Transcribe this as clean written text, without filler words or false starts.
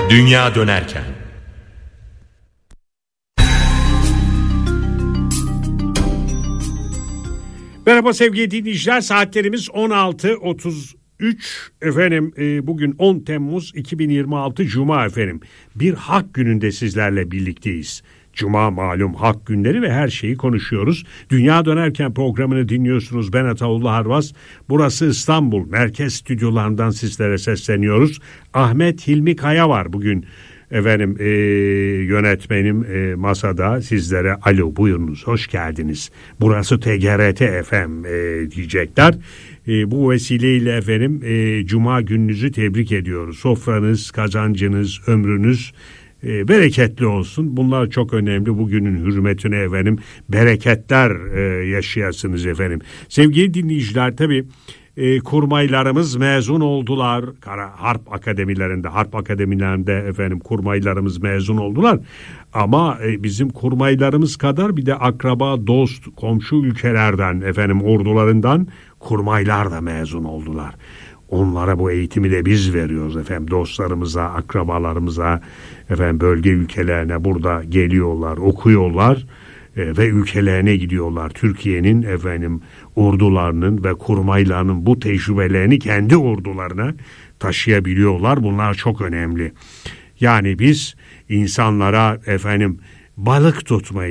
Dünya dönerken. Merhaba sevgili dinleyiciler, saatlerimiz 16.33 efendim, bugün 10 Temmuz 2026 Cuma efendim. Bir hak gününde sizlerle birlikteyiz. Cuma malum hak günleri ve her şeyi konuşuyoruz. Dünya dönerken programını dinliyorsunuz. Ben Ataullah Arvaz. Burası İstanbul merkez stüdyolarından sizlere sesleniyoruz. Ahmet Hilmi Kaya var bugün. Efendim yönetmenim masada sizlere alo buyurunuz, hoş geldiniz. Burası TGRT FM diyecekler. Bu vesileyle efendim Cuma gününüzü tebrik ediyoruz. Sofranız, kazancınız, ömrünüz bereketli olsun. Bunlar çok önemli. Bugünün hürmetine efendim bereketler yaşayasınız efendim. Sevgili dinleyiciler, tabii kurmaylarımız mezun oldular. Harp akademilerinde efendim kurmaylarımız mezun oldular. Ama bizim kurmaylarımız kadar bir de akraba, dost, komşu ülkelerden efendim ordularından kurmaylar da mezun oldular. Onlara bu eğitimi de biz veriyoruz efendim, dostlarımıza, akrabalarımıza, efendim bölge ülkelerine burada geliyorlar, okuyorlar ve ülkelerine gidiyorlar. Türkiye'nin efendim ordularının ve kurmaylarının bu tecrübelerini kendi ordularına taşıyabiliyorlar. Bunlar çok önemli. Yani biz insanlara efendim balık tutmayı